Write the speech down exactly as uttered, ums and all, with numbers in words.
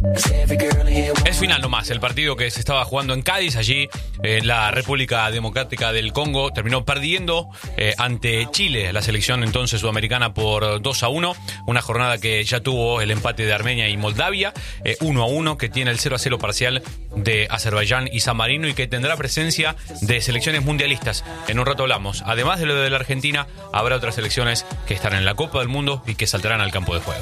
Es final nomás, el partido que se estaba jugando en Cádiz, allí eh, la República Democrática del Congo terminó perdiendo eh, ante Chile, la selección entonces sudamericana, por dos a uno, una jornada que ya tuvo el empate de Armenia y Moldavia, eh, uno a uno, que tiene el cero a cero parcial de Azerbaiyán y San Marino, y que tendrá presencia de selecciones mundialistas. En un rato hablamos, además de lo de la Argentina, habrá otras selecciones que estarán en la Copa del Mundo y que saltarán al campo de juego.